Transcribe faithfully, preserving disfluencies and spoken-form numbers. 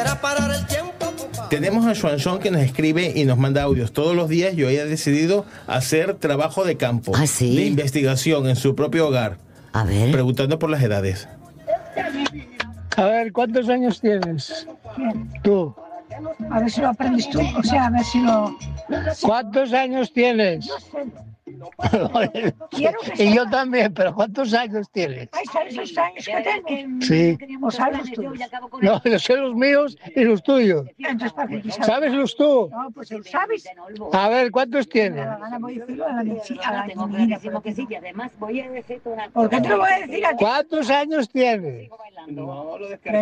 Tenemos a Xuanzón que nos escribe y nos manda audios todos los días y hoy ha decidido hacer trabajo de campo, ¿Ah, sí? de investigación en su propio hogar. A ver. Preguntando por las edades. A ver, ¿cuántos años tienes? ¿Quién? Tú. A ver si lo aprendes tú, o sea, a ver si lo... ¿Cuántos años tienes? Quiero que Y yo sepa. también, pero ¿cuántos años tienes? Ay, ¿sabes los años que tengo? Sí. ¿O sabes los tuyos? No, yo sé los míos y los tuyos. Entonces, ¿para qué quieres saber? ¿Sabes los tú? No, pues ¿sabes? A ver, ¿cuántos tienes? Ahora voy a decirlo a la medicina. a la Tengo medicina, clarísimo que sí, y además voy a decirte una cosa. ¿Por qué te lo voy a decir a ti? ¿Cuántos años tienes? Sigo bailando.